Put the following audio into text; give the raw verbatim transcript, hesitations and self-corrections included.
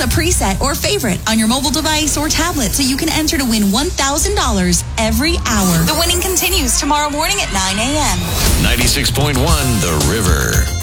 a preset or favorite on your mobile device or tablet so you can enter to win one thousand dollars every hour. The winning continues tomorrow morning at nine a.m. ninety-six point one The River.